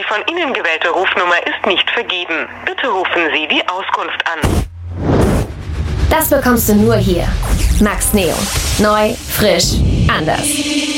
von Ihnen gewählte Rufnummer ist nicht vergeben. Bitte rufen Sie die Auskunft an. Das bekommst du nur hier. Max Neo. Neu, frisch, anders.